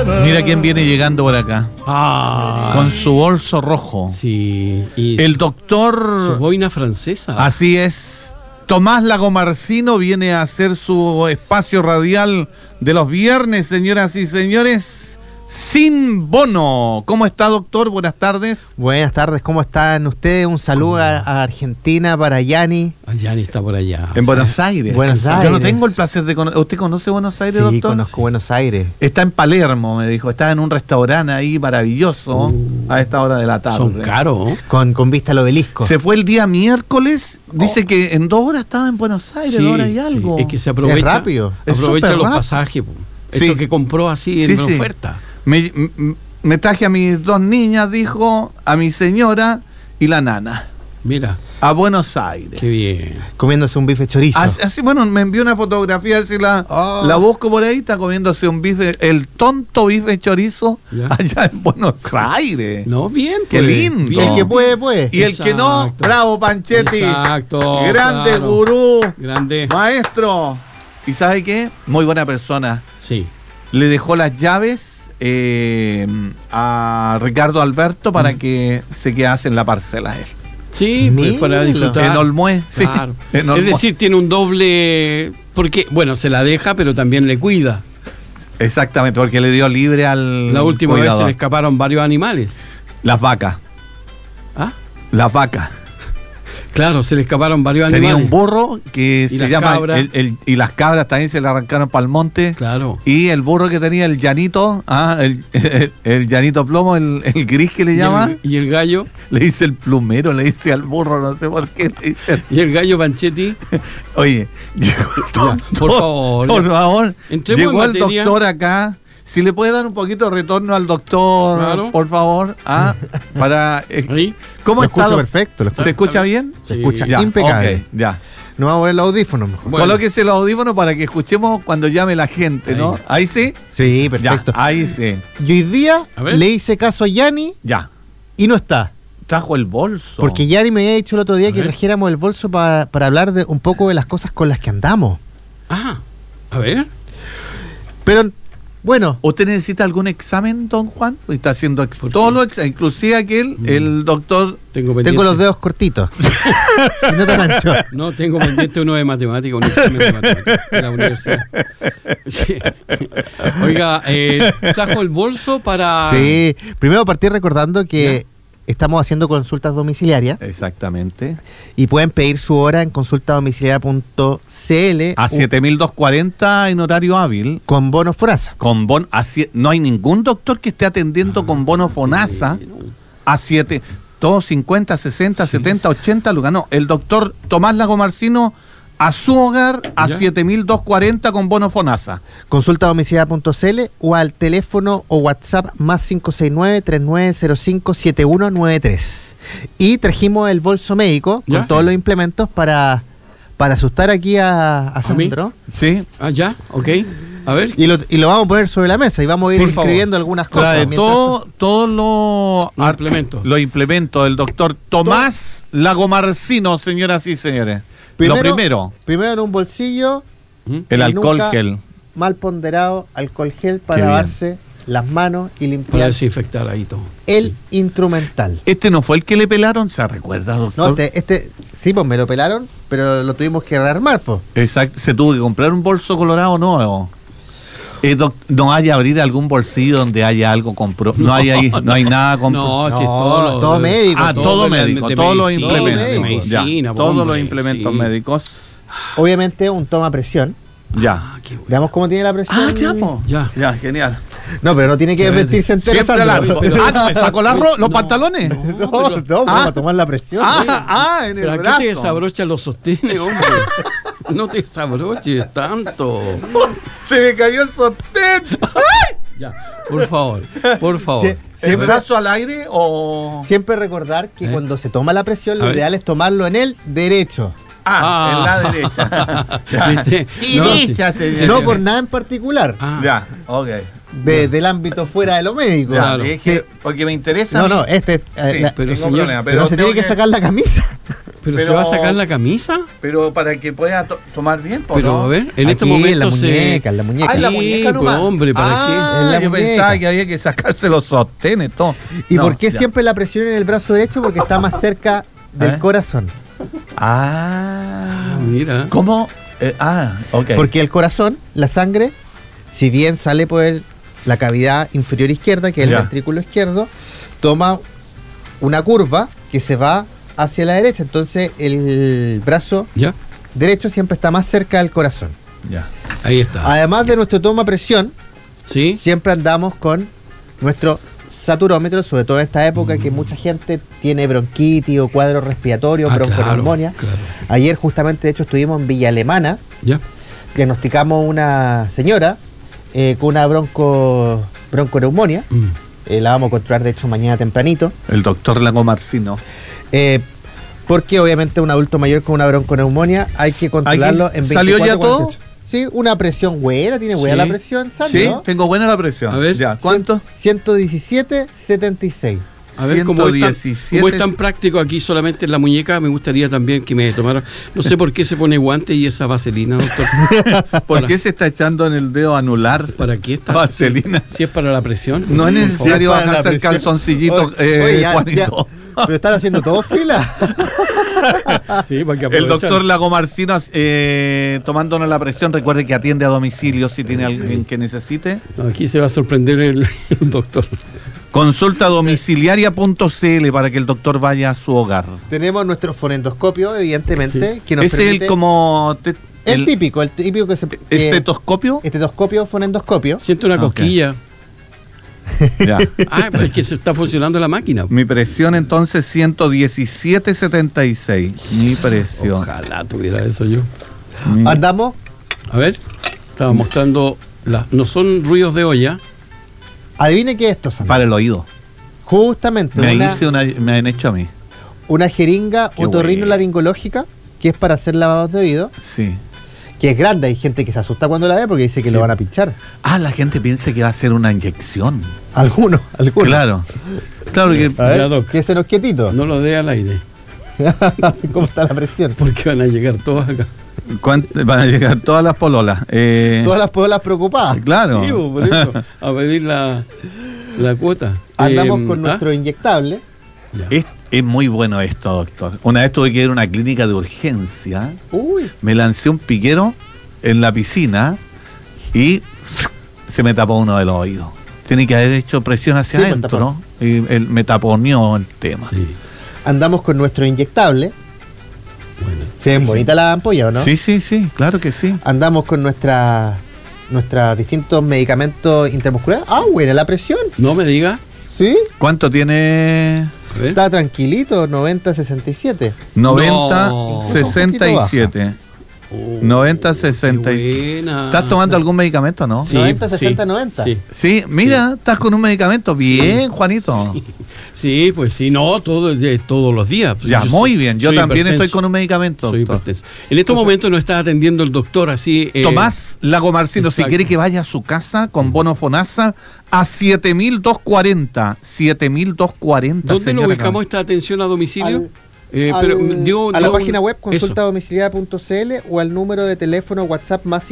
Mira quién viene llegando por acá. Con su bolso rojo. Sí. Y el doctor... Su boina francesa. Así es. Tomás Lagomarcino viene a hacer su espacio radial de los viernes, señoras y señores. Sin bono. ¿Cómo está, doctor? Buenas tardes. Buenas tardes, ¿cómo están ustedes? Un saludo a Argentina para Yanni. Yanni está por allá. En Buenos Aires. Buenos Aires. Yo no tengo el placer de conocer. ¿Usted conoce Buenos Aires, sí, doctor? Conozco Buenos Aires. Está en Palermo, me dijo. Está en un restaurante ahí maravilloso a esta hora de la tarde. Son caros. Con vista al obelisco. Se fue el día miércoles. Dice que en 2 horas estaba en Buenos Aires, 2 horas y algo. Es que se aprovecha. Es rápido. Aprovecha los rápido. Pasajes. Sí. Esto que compró así en oferta. Me traje a mis 2 niñas, dijo, a mi señora y la nana. Mira. A Buenos Aires. Qué bien. Comiéndose un bife chorizo. Así, bueno, me envió una fotografía, a ver si la busco por ahí, está comiéndose un bife, el tonto bife chorizo, ¿ya? Allá en Buenos Aires. No, bien. Qué lindo. Bien. El que puede, puede. Y el que no, bravo, Panchetti. Exacto. Grande, claro. Gurú. Grande. Maestro. ¿Y sabe qué? Muy buena persona. Sí. Le dejó las llaves a Ricardo Alberto para que se quedase en la parcela él. Sí, pues para disfrutar. En Olmué, claro. Sí. En Olmué. Es decir, tiene un doble... Porque, bueno, se la deja, pero también le cuida. Exactamente, porque le dio libre al La última cuidador. vez se le escaparon varios animales. Las vacas. ¿Ah? Las vacas. Claro, se le escaparon varios Tenía animales. un burro que y se llama... cabras. Y las cabras también se le arrancaron para el monte. Claro. Y el burro que tenía el llanito, el llanito plomo, el gris que le llama. ¿Y el gallo? Le dice el plumero, le dice al burro, no sé por qué le dice. ¿Y el gallo Panchetti? Oye, por favor. Por favor. Entremos Llegó en el materia. doctor acá. Si le puede dar un poquito de retorno al doctor, claro. por favor. Para. ¿Cómo está? Lo escucho perfecto. ¿Se escucha bien? Se escucha ya, impecable. Okay, ya. No vamos a poner los audífonos mejor. Bueno. Colóquese los audífonos para que escuchemos cuando llame la gente, ¿no? ¿Ahí sí? Sí, perfecto. Ya, ahí sí. Y hoy día le hice caso a Yanni. Ya. Y no está. Trajo el bolso. Porque Yanni me había dicho el otro día que trajéramos el bolso para hablar de un poco de las cosas con las que andamos. Ah, a ver. Pero, bueno. ¿Usted necesita algún examen, don Juan? Está haciendo todos los exámenes, inclusive aquel, el doctor... Tengo los dedos cortitos. Y no tan anchos. No, tengo pendiente uno de matemática, un examen de matemática en la universidad. Sí. Oiga, trajo el bolso para... Sí, primero partí recordando que estamos haciendo consultas domiciliarias. Exactamente. Y pueden pedir su hora en consultadomiciliaria.cl a 7.240 en horario hábil. Con bono FONASA. No hay ningún doctor que esté atendiendo con bono FONASA a 7, todos 50, 60, 70, 80 lucas. No, el doctor Tomás Lagomarcino a su hogar a 7.240 con bono FONASA. Consultadomiciliaria.cl o al teléfono o WhatsApp más 569-3905-7193. Y trajimos el bolso médico con todos los implementos para asustar aquí a Sandro. Sí. Ah, ya, ok. A ver. Y lo vamos a poner sobre la mesa y vamos a ir escribiendo algunas cosas. Todos los implementos del doctor Tomás Lagomarcino, señoras y señores. Primero en un bolsillo el alcohol gel. Mal ponderado alcohol gel para lavarse las manos y limpiar. Para desinfectar ahí todo. El instrumental. ¿Este no fue el que le pelaron? ¿Se recuerda, doctor? No, sí, pues me lo pelaron, pero lo tuvimos que rearmar, pues. Exacto, se tuvo que comprar un bolso colorado nuevo. ¿No hay abrir algún bolsillo donde haya algo no hay nada No, si es todo médico. Todo médico, todos los implementos. De medicina, todos los implementos médicos. Obviamente un toma presión. Ya. Veamos cómo tiene la presión. Ya, genial. No, pero no tiene que vestirse entero. ¿Me sacó los pantalones? No, vamos a tomar la presión. En el brazo. ¿Pero a qué te desabrochan los sostenes, hombre? No te desabroches tanto. Se me cayó el sostén. Ya, por favor. ¿El brazo al aire o...? Siempre recordar que cuando se toma la presión, lo ideal es tomarlo en el derecho. En la derecha. ¿Viste? No por nada en particular. Ya, ok. Del ámbito fuera de lo médico. Claro. Porque me interesa. No, pero se tiene que sacar la camisa. ¿Pero se va a sacar la camisa? Pero para que pueda tomar bien, pero ¿no? A ver, en este Aquí, momento en la muñeca. Ah, en la muñeca pues, nomás. hombre, ¿para qué? En la Yo muñeca. pensaba que había que sacarse los sostenes, todo. ¿Y No, por qué ya. siempre la presión en el brazo derecho? Porque está más cerca del corazón. Ah, Mira. ¿cómo? Ok. Porque el corazón, la sangre, si bien sale por la cavidad inferior izquierda, que es el Ya. ventrículo izquierdo, toma una curva que se va hacia la derecha. Entonces el brazo ¿Ya? derecho siempre está más cerca del corazón. Ya. Ahí está. Además de nuestro toma presión, ¿Sí? siempre andamos con nuestro saturómetro, sobre todo en esta época que mucha gente tiene bronquitis o cuadro respiratorio, bronconeumonía. Claro. Ayer justamente, de hecho, estuvimos en Villa Alemana, ¿Ya? diagnosticamos una señora con una bronconeumonía. La vamos a controlar, de hecho, mañana tempranito. El doctor Lago Marcino. Porque obviamente un adulto mayor con una bronconeumonía hay que controlarlo en 24 ¿Salió ya todo? 48. Sí, una presión buena, tiene buena Sí. la presión, Sí, ¿salió? tengo buena la presión. A ver. Ya, ¿cuánto? 117. 117/76. A ver, como es 117. tan práctico aquí solamente en la muñeca, me gustaría también que me tomara. No sé por qué se pone guante y esa vaselina, doctor. ¿Por qué se está echando en el dedo anular? ¿Para qué está? Vaselina. Si es para la presión. No es necesario Para la bajarse el presión. calzoncillito, Oye, ya, Juanito. Pero están haciendo todo fila. Sí, para que El aprovechar. doctor Lago Marcino, tomándonos la presión, recuerde que atiende a domicilio si tiene alguien que necesite. No, aquí se va a sorprender el doctor. Consulta domiciliaria.cl para que el doctor vaya a su hogar. Tenemos nuestro fonendoscopio, evidentemente, Sí. que nos ¿Es permite... el como el típico que se... estetoscopio? estetoscopio, fonendoscopio. Siento una Ok. cosquilla. Ya. Ah, pues es que se está funcionando la máquina. Mi presión entonces 117/76. Mi presión. Ojalá tuviera eso yo. Mi- Andamos, A ver, estaba mostrando. No son ruidos de olla. adivine qué es esto, Sandra. Para el oído. Justamente Me han hecho a mí. una jeringa Qué otorrinolaringológica, que es para hacer lavados de oído, Sí. que es grande. Hay gente que se asusta cuando la ve porque dice que Sí. lo van a pinchar. Ah, la gente piensa que va a ser una inyección. Algunos. Claro. Claro que A ver, Ya, doc. que se nos quietito. No lo dé al aire. ¿Cómo está la presión? Porque van a llegar todos acá. van a llegar todas las pololas. Todas las polas preocupadas. Claro. Sí, pues, por eso. A pedir la cuota. Andamos con nuestro inyectable. Ya. Es muy bueno esto, doctor. Una vez tuve que ir a una clínica de urgencia. Uy, Me lancé un piquero en la piscina y se me tapó uno de los oídos. Tiene que haber hecho presión hacia Sí, adentro, pues, ¿no? Y me taponeó el tema. Sí. andamos con nuestro inyectable. Bueno. Se ven bonitas las ampollas, ¿o no? Sí, sí, sí, claro que sí. Andamos con nuestros distintos medicamentos intramusculares. Ah, buena la presión. No me diga. Sí, ¿Cuánto tiene? A ver. está tranquilito, 90/67. 90/67. Oh, 90/60. qué buena. ¿Estás tomando algún medicamento, no? Sí, 90/60/90. Sí. Sí, mira, estás con un medicamento. Bien, Juanito. Sí. Sí, pues sí, no, todos los días. Pues Ya, yo muy soy- bien. Yo soy también hipertenso. estoy con un medicamento. Soy doctor. hipertenso. En estos momentos nos está atendiendo el doctor así. Tomás Lago Marcino, si exacto. quiere que vaya a su casa con bono FONASA a 7.240. 7.240. ¿Dónde lo señora ubicamos esta atención a domicilio? Pero a la página web eso. consultadomiciliaria.cl o al número de teléfono WhatsApp más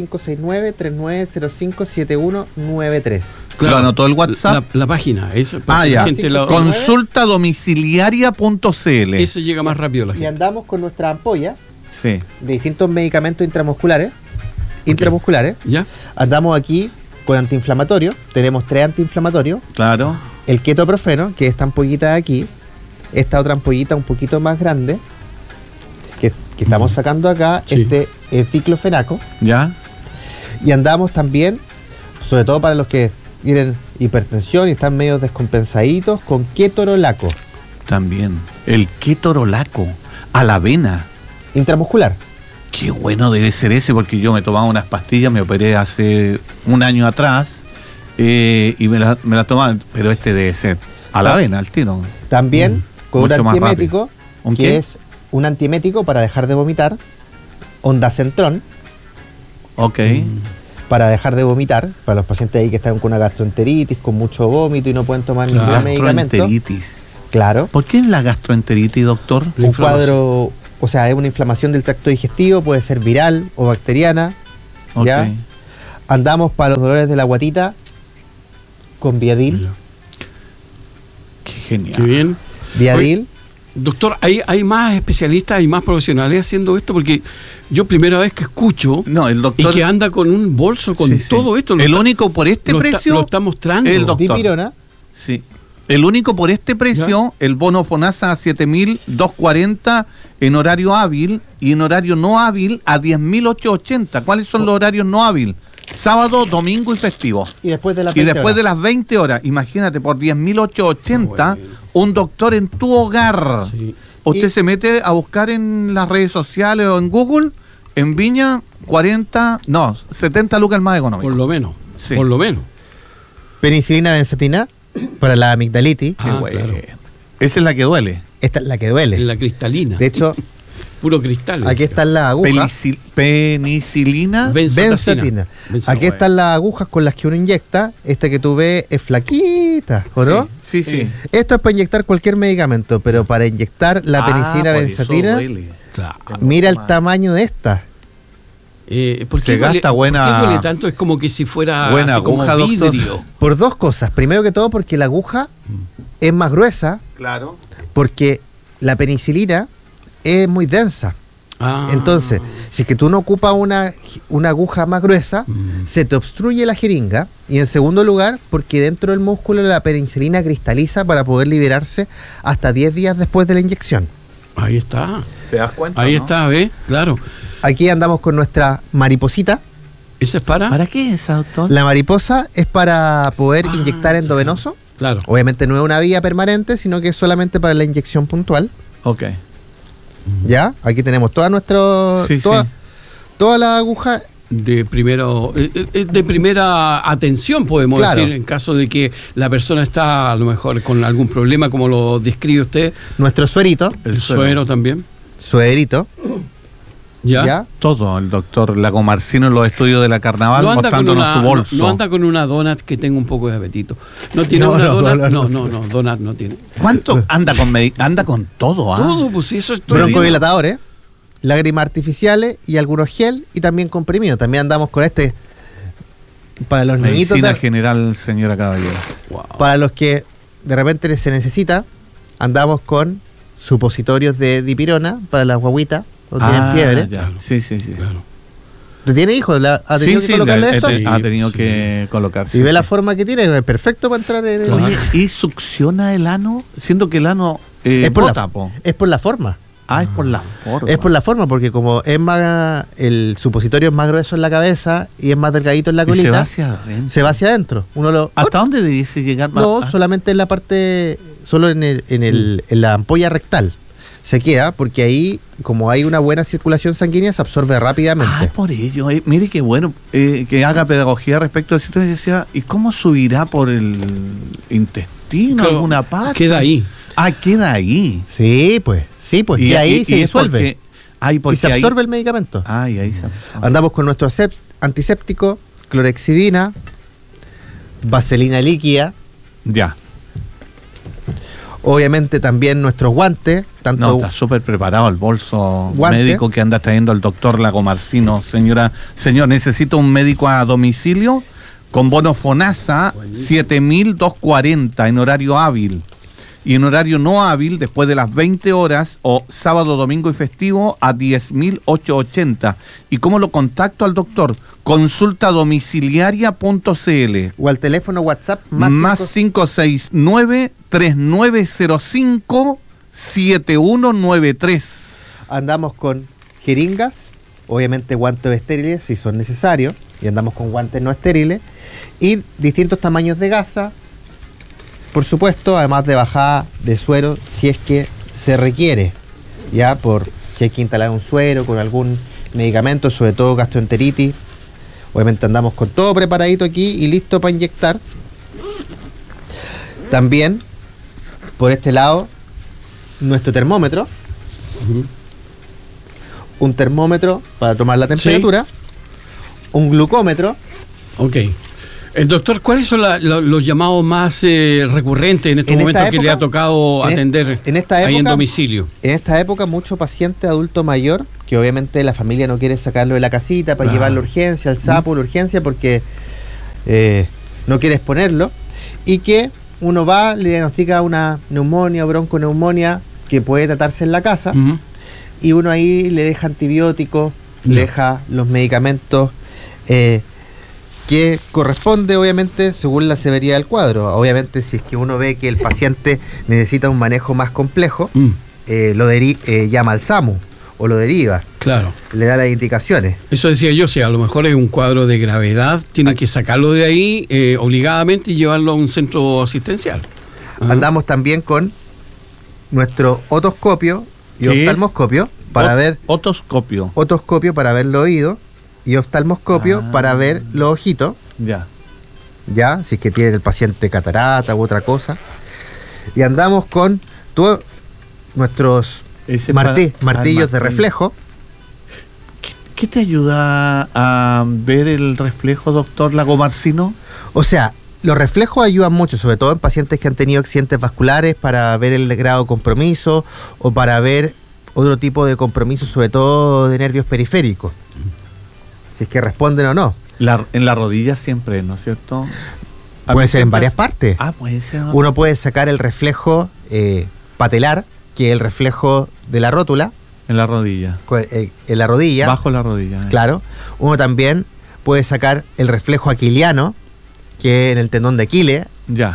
569-3905-7193. ¿Lo anotó el WhatsApp? La página, eso. Ah, ya. Sí, Consulta domiciliaria.cl. Eso llega más rápido a la Y gente. andamos con nuestra ampolla Sí. de distintos medicamentos intramusculares. ¿Ya? Andamos aquí con antiinflamatorio. Tenemos 3 antiinflamatorios. Claro. El ketoprofeno, que es esta ampollita de aquí. Esta otra ampollita un poquito más grande, que estamos sacando acá. Sí. Este es diclofenaco. ¿Ya? Y andamos también, sobre todo para los que tienen hipertensión y están medio descompensaditos, con ketorolaco También. El ketorolaco. A la avena. intramuscular. Qué bueno debe ser ese, porque yo me tomaba unas pastillas, me operé hace un año atrás y me las tomaba, pero este debe ser a la avena, al tiro. También con un Mucho más antiemético, ¿Un que qué? es un antiemético para dejar de vomitar, ondacentrón, Ok. para dejar de vomitar, para los pacientes ahí que están con una gastroenteritis, con mucho vómito y no pueden tomar ningún medicamento. Gastroenteritis. Claro, ¿Por qué es la gastroenteritis, doctor? La un inflamación. cuadro o sea, es una inflamación del tracto digestivo, puede ser viral o bacteriana, ¿ya? Ok. Andamos para los dolores de la guatita con Viadil. Qué genial. Qué bien. Viadil. Doctor, ¿hay más especialistas, hay más profesionales haciendo esto? Porque yo primera vez que escucho No, el doctor... y que anda con un bolso con Sí, sí. todo esto. El único por este precio... lo está mostrando. el doctor. Dipirona. Sí. El único por este precio, el bono FONASA a 7.240 en horario hábil y en horario no hábil a 10.880. ¿Cuáles son los horarios no hábil? Sábado, domingo y festivo. Y después de las Y 20 después horas. de las 20 horas, imagínate, por 10.880, Bueno. un doctor en tu hogar. Sí. Usted Y- se mete a buscar en las redes sociales o en Google, en Viña, 70 lucas más económico. Por lo menos. Sí. Por lo menos. Penicilina benzatina para la amigdalitis. Ah, Bueno. claro. Esa es la que duele. Esta es la que duele. En la cristalina. De hecho, Puro cristal. aquí están las agujas. Penicilina. Benzatina. Aquí están las agujas con las que uno inyecta. Esta que tú ves es flaquita, ¿o no? Sí, sí. Esto es para inyectar cualquier medicamento, pero para inyectar la penicilina por eso benzatina, duele. Claro. mira el tamaño de esta. ¿Por qué Te gasta buena- ¿por qué huele tanto? Es como que si fuera buena así como aguja, doctor. vidrio. Por dos cosas. Primero que todo, porque la aguja es más gruesa, Claro. porque la penicilina es muy densa. Ah. Entonces, si es que tú no ocupas una aguja más gruesa, se te obstruye la jeringa. Y en segundo lugar, porque dentro del músculo la penicilina cristaliza para poder liberarse hasta 10 días después de la inyección. Ahí está. ¿Te das cuenta? Ahí no? está, ¿ves? Claro. Aquí andamos con nuestra mariposita. ¿Ese es para? ¿Para qué es esa, doctor? La mariposa es para poder Ah, inyectar sí. endovenoso. Claro. Obviamente no es una vía permanente, sino que es solamente para la inyección puntual. Ok. ¿Ya? Aquí tenemos todas nuestras... Sí, sí. Todas las agujas. De primera atención, podemos Claro. decir, en caso de que la persona está a lo mejor con algún problema, como lo describe usted. Nuestro suerito. El suero también. Suerito. ¿Ya? ¿Ya? Todo, el doctor Lagomarcino en los estudios de la Carnaval mostrándonos su bolso. no anda con una donut que tenga un poco de apetito. ¿No tiene No, una no, donut? no, No, donut no tiene. ¿Cuánto anda con todo, ah? Todo, pues eso estoy viendo. Broncodilatadores, lágrimas artificiales y algunos gel y también comprimidos. También andamos con este para los niñitos, Medicina general, señora Caballero. Wow. para los que de repente se necesita. Andamos con supositorios de dipirona para las guaguitas o tienen fiebre. Ya. Sí, sí, sí. Claro. ¿Tú tienes hijos? ¿Ha tenido que colocarle eso? ha tenido Sí. que colocarse. Y ve la forma que tiene, es perfecto para entrar en Claro. Oye, ¿y succiona el ano? Siento que el ano es, por bota, la, po. es por la forma. Ah, es por la forma. Es por la forma, porque como es más, el supositorio es más grueso en la cabeza y es más delgadito en la Y se colita, va hacia adentro. se va hacia adentro. Uno lo ¿Hasta dónde debiese llegar? no, Ah, solamente en la parte, solo en la ampolla rectal se queda, porque ahí, como hay una buena circulación sanguínea, se absorbe rápidamente. Ah, por ello. Mire qué bueno que haga pedagogía respecto a eso. Entonces decía, ¿y cómo subirá por el intestino, Claro, alguna parte? Queda ahí. Ah, queda ahí. Sí, pues, y ahí se es disuelve porque- porque y se absorbe el medicamento. Ahí se absorbe. Andamos con nuestro antiséptico, clorexidina, vaselina líquida, Ya. obviamente también nuestros guantes, tanto No, está súper preparado el bolso Guante. médico que anda trayendo el doctor Lagomarcino. Señor, necesito un médico a domicilio con bono FONASA 7.240 en horario hábil. Y en horario no hábil, después de las 20 horas, o sábado, domingo y festivo, a 10.880. ¿Y cómo lo contacto al doctor? Consultadomiciliaria.cl o al teléfono WhatsApp más cinco- 569-3905-7193. andamos con jeringas, obviamente guantes estériles si son necesarios, y andamos con guantes no estériles, y distintos tamaños de gasa, por supuesto, además de bajada de suero si es que se requiere, ya por si hay que instalar un suero con algún medicamento, sobre todo gastroenteritis. Obviamente andamos con todo preparadito aquí y listo para inyectar. También, por este lado, nuestro termómetro. Ujú. Un termómetro para tomar la temperatura, un glucómetro. Ok. Doctor, ¿cuáles son los llamados más recurrentes en estos momentos que le ha tocado atender ahí en domicilio? En esta época, mucho paciente adulto mayor, que obviamente la familia no quiere sacarlo de la casita para llevar la urgencia, al SAPU, la urgencia, porque no quiere exponerlo, y que uno va, le diagnostica una neumonía o bronconeumonía que puede tratarse en la casa, y uno ahí le deja antibióticos, le deja los medicamentos que corresponde obviamente según la severidad del cuadro. Obviamente si es que uno ve que el paciente necesita un manejo más complejo, llama al SAMU o lo deriva. Claro. Le da las indicaciones. Eso decía yo, si a lo mejor es un cuadro de gravedad, tienen que sacarlo de ahí obligadamente y llevarlo a un centro asistencial. Andamos también con nuestro otoscopio y oftalmoscopio para ver... Otoscopio. Otoscopio para ver los oídos y oftalmoscopio para ver los ojitos. Ya, si es que tiene el paciente catarata u otra cosa. Y andamos con nuestros martillos de reflejo. ¿Qué te ayuda a ver el reflejo, doctor Lagomarsino? O sea, los reflejos ayudan mucho, sobre todo en pacientes que han tenido accidentes vasculares, para ver el grado de compromiso o para ver otro tipo de compromiso, sobre todo de nervios periféricos. Si es que responden o no. En la rodilla siempre, ¿no es cierto? Puede ser en varias partes. Puede ser. Uno puede sacar el reflejo patelar, que es el reflejo de la rótula. En la rodilla. En la rodilla. Bajo la rodilla. Claro. Uno también puede sacar el reflejo aquiliano, que es en el tendón de Aquiles. Ya,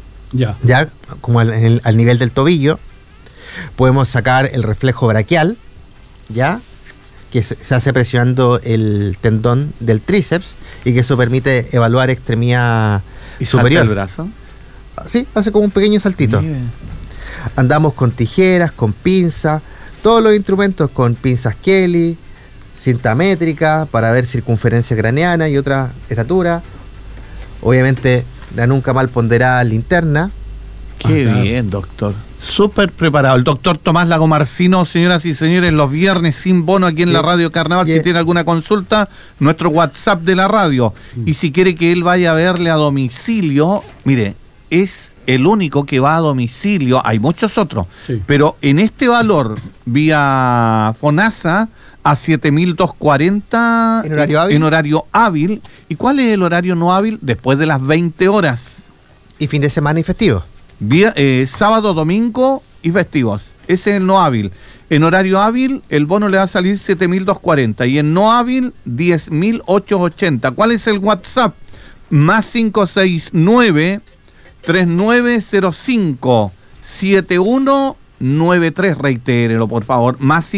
como al nivel del tobillo. Podemos sacar el reflejo braquial, ¿ya? Que se hace presionando el tendón del tríceps y que eso permite evaluar extremidad superior. ¿Y el brazo? Sí, hace como un pequeño saltito. Bien. Andamos con tijeras, con pinzas, todos los instrumentos con pinzas Kelly, cinta métrica para ver circunferencia craneana y otra estatura. Obviamente la nunca mal ponderada linterna. Qué bien, doctor. Súper preparado. El doctor Tomás Lagomarsino, señoras y señores, los viernes sin bono aquí en la Radio Carnaval. Si tiene alguna consulta, nuestro WhatsApp de la radio. Y si quiere que él vaya a verle a domicilio, mire, es el único que va a domicilio. Hay muchos otros, pero en este valor, vía FONASA, a 7.240 en horario hábil. ¿Y cuál es el horario no hábil? Después de las 20 horas. ¿Y fin de semana y festivo? Sábado, domingo y festivos. Ese es el no hábil. En horario hábil, el bono le va a salir 7.240 y en no hábil, 10.880. ¿Cuál es el WhatsApp? Más 569-3905-7193. Reitérelo, por favor. Más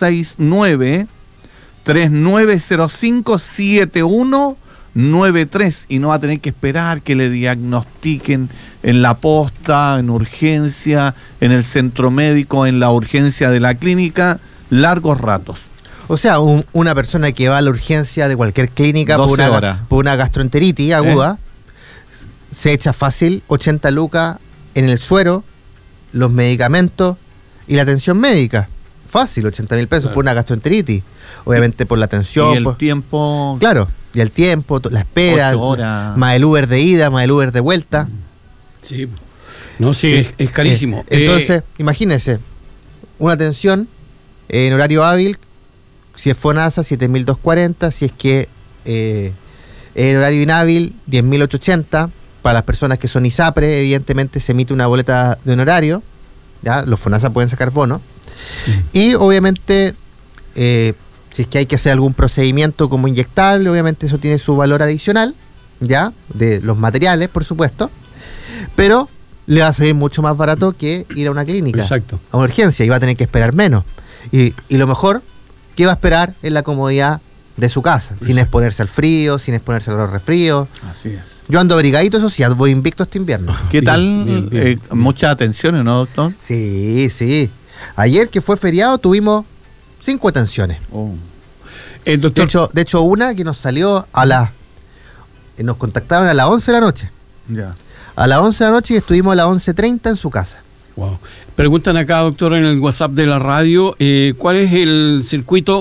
569-3905-7193. Y no va a tener que esperar que le diagnostiquen en la posta, en urgencia, en el centro médico, en la urgencia de la clínica, largos ratos. O sea, una persona que va a la urgencia de cualquier clínica por una gastroenteritis aguda, se echa fácil 80 lucas en el suero, los medicamentos y la atención médica. Fácil, 80.000 pesos por una gastroenteritis. Obviamente por la atención. Y el tiempo. Claro, y el tiempo, la espera, más el Uber de ida, más el Uber de vuelta. Sí. No, sí. Es carísimo. Entonces, imagínense, una atención en horario hábil, si es FONASA, 7.240, si es que en horario inhábil, 10.880. Para las personas que son ISAPRE, evidentemente se emite una boleta de honorario, ¿ya? Los FONASA pueden sacar bonos. Y obviamente, si es que hay que hacer algún procedimiento como inyectable, obviamente eso tiene su valor adicional, ¿ya? De los materiales, por supuesto. Pero le va a salir mucho más barato que ir a una clínica. Exacto. A una urgencia, y va a tener que esperar menos. Y lo mejor, que va a esperar en la comodidad de su casa, sin exponerse al frío, sin exponerse a los resfríos. Así es. Yo ando abrigadito, eso sí, voy invicto este invierno. ¿Qué tal? Bien. Muchas atenciones, ¿no, doctor? Sí. Ayer, que fue feriado, tuvimos 5 atenciones. Doctor... De hecho, una que nos salió nos contactaron a las 11 de la noche. Ya. A las 11 de la noche y estuvimos a las 11:30 en su casa. Wow. Preguntan acá, doctor, en el WhatsApp de la radio, ¿cuál es el circuito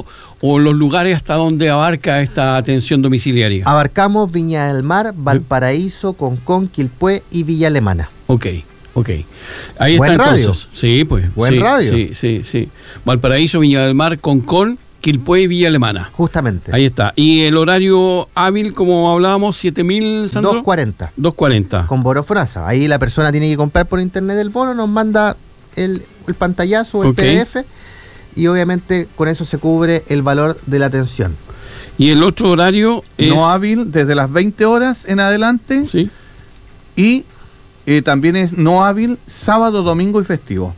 o los lugares hasta donde abarca esta atención domiciliaria? Abarcamos Viña del Mar, Valparaíso, Concón, Quilpué y Villa Alemana. Ok. Ahí Buen está radio. entonces. Sí, pues. Buen radio. Sí. Valparaíso, Viña del Mar, Concón, Quilpué y Villa Alemana. Justamente. Ahí está. Y el horario hábil, como hablábamos, 7.000, Sandro. 240. 240. Con bono FONASA. Ahí la persona tiene que comprar por internet el bono, nos manda el pantallazo o el Ok. PDF y obviamente con eso se cubre el valor de la atención. Y el otro horario es... No hábil desde las 20 horas en adelante. Sí. Y también es no hábil sábado, domingo y festivo.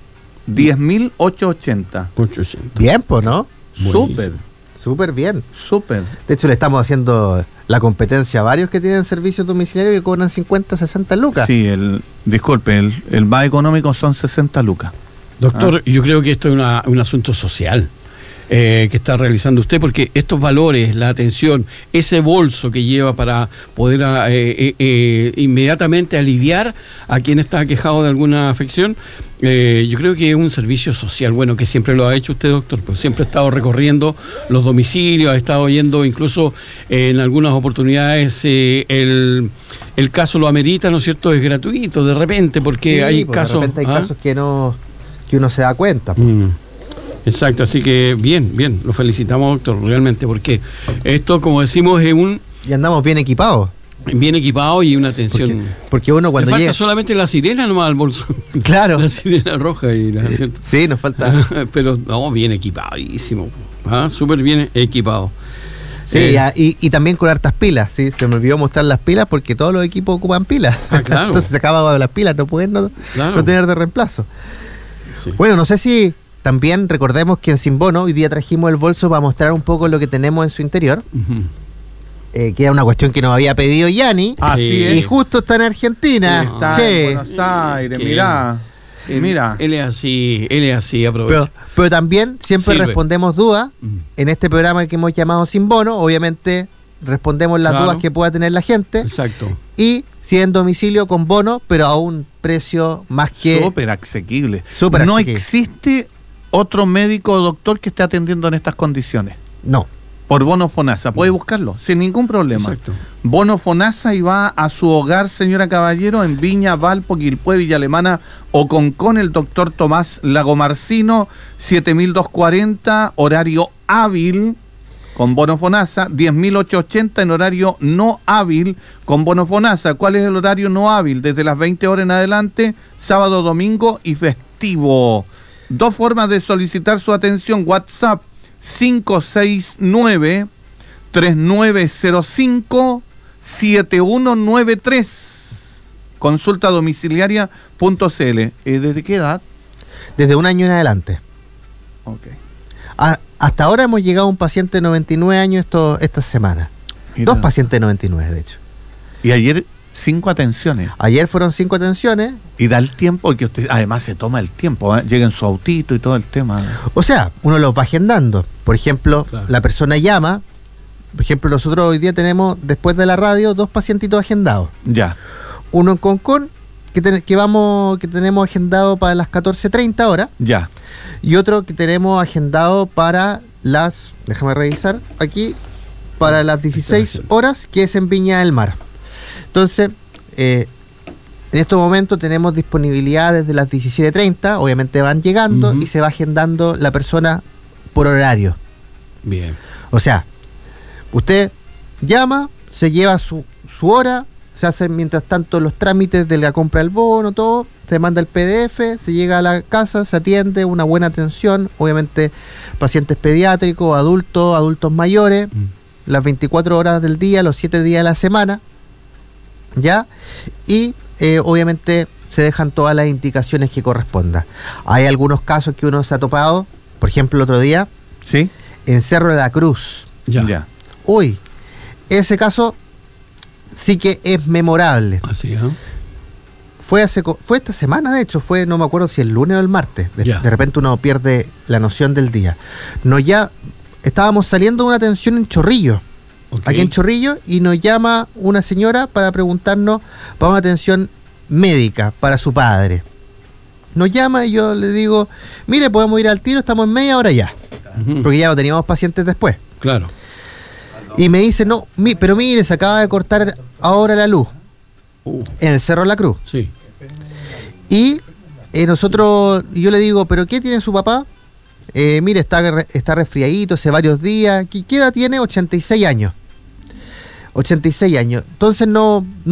10.880. 800. Bien, pues, ¿no? Súper, Súper bien. súper. De hecho, le estamos haciendo la competencia a varios que tienen servicios domiciliarios que cobran 50, 60 lucas. Sí, disculpe, el más económico son 60 lucas. Doctor, yo creo que esto es un asunto social que está realizando usted, porque estos valores, la atención, ese bolso que lleva para poder inmediatamente aliviar a quien está quejado de alguna afección, yo creo que es un servicio social, bueno, que siempre lo ha hecho usted, doctor, pues siempre ha estado recorriendo los domicilios, ha estado yendo incluso en algunas oportunidades, el caso lo amerita, ¿no es cierto?, es gratuito de repente, porque Sí, hay pues, casos... de repente hay casos que uno se da cuenta. Exacto, así que bien, lo felicitamos, doctor, realmente, porque esto, como decimos, es un Y andamos bien equipados. bien equipado y una atención. Porque uno Le cuando falta llega... solamente la sirena nomás al bolso. Claro. La sirena roja y la, ¿cierto? Sí, nos falta... Pero no, bien equipadísimo. Súper bien equipado. Sí, y también con hartas pilas, ¿sí? Se me olvidó mostrar las pilas porque todos los equipos ocupan pilas. Claro. Entonces se acaban las pilas, no pueden no tener de reemplazo. Sí. Bueno, no sé si también recordemos que en Sin Bono hoy día trajimos el bolso para mostrar un poco lo que tenemos en su interior, Ujú. que era una cuestión que nos había pedido Yanni, Así Sí. es. y justo está en Argentina. Está Sí. en Buenos Aires, Qué mirá. Y mira. Él es así, aprovecha. Pero también siempre Sirve. respondemos dudas en este programa que hemos llamado Sin Bono. Obviamente respondemos las Claro. dudas que pueda tener la gente. Exacto. Y si en domicilio con bono, pero a un precio más que... Súper asequible. Súper No asequible. existe otro médico o doctor que esté atendiendo en estas condiciones. No. Por bono FONASA. Puede buscarlo sin ningún problema. Exacto. Bono FONASA y va a su hogar, señora Caballero, en Viña, Valpo, Quilpué, Villa Alemana o Concón, el doctor Tomás Lagomarcino, 7.240, horario hábil con bono FONASA, 10.880 en horario no hábil con bono FONASA. ¿Cuál es el horario no hábil? Desde las 20 horas en adelante, sábado, domingo y festivo. Dos formas de solicitar su atención: WhatsApp 569-3905-7193. Consulta domiciliaria.cl. ¿Desde qué edad? Desde un año en adelante. Ok. Hasta ahora hemos llegado a un paciente de 99 años esta semana. Mira. 2 pacientes de 99, de hecho. Y ayer 5 atenciones. Ayer fueron 5 atenciones. Y da el tiempo, porque usted además se toma el tiempo, llega en su autito y todo el tema. O sea, uno los va agendando. Por ejemplo, Claro. la persona llama. Por ejemplo, nosotros hoy día tenemos, después de la radio, 2 pacientitos agendados. Ya. Uno en Concón, que tenemos agendado para las 14:30 horas. Ya. Y otro que tenemos agendado para las, déjame revisar aquí, para las 16 horas, que es en Viña del Mar. Entonces, en estos momentos tenemos disponibilidad desde las 17:30, obviamente van llegando Ujú. y se va agendando la persona por horario. Bien. O sea, usted llama, se lleva su hora, se hacen mientras tanto los trámites de la compra del bono, todo, se manda el PDF, se llega a la casa, se atiende, una buena atención, obviamente pacientes pediátricos, adultos mayores, las 24 horas del día, los 7 días de la semana, ¿ya? Y obviamente se dejan todas las indicaciones que correspondan. Hay algunos casos que uno se ha topado, por ejemplo el otro día, ¿Sí? en Cerro de la Cruz. Ya. Uy, ese caso sí que es memorable. Así, ¿eh? Fue esta semana, de hecho, no me acuerdo si el lunes o el martes. Ya. De repente uno pierde la noción del día. Estábamos saliendo de una atención en Chorrillo, Ok. aquí en Chorrillo, y nos llama una señora para preguntarnos para una atención médica para su padre. Nos llama y yo le digo, mire, podemos ir al tiro, estamos en media hora ya. Ujú. porque ya no teníamos pacientes después. Claro. Y me dice, no, pero mire, se acaba de cortar ahora la luz en el Cerro La Cruz. Sí. Y yo le digo, ¿pero qué tiene su papá? Mire, está resfriadito hace varios días. ¿Qué edad tiene? 86 años. 86 años. Entonces no